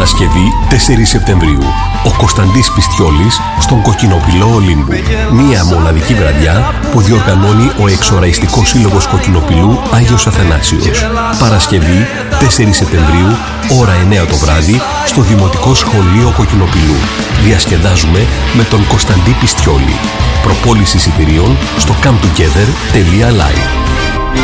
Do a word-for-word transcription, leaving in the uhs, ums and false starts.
Παρασκευή τέσσερις Σεπτεμβρίου. Ο Κωνσταντής Πιστιόλης στον Κοκκινοπηλό Ολύμπου. Μία μοναδική βραδιά που διοργανώνει ο Εξοραϊστικός Σύλλογος Κοκκινοπηλού Άγιος Αθανάσιος. Παρασκευή τέσσερις Σεπτεμβρίου, ώρα εννιά το βράδυ, στο Δημοτικό Σχολείο Κοκκινοπηλού. Διασκεδάζουμε με τον Κωνσταντή Πιστιόλη. Προπόληση εισιτηρίων στο come together τελεία live.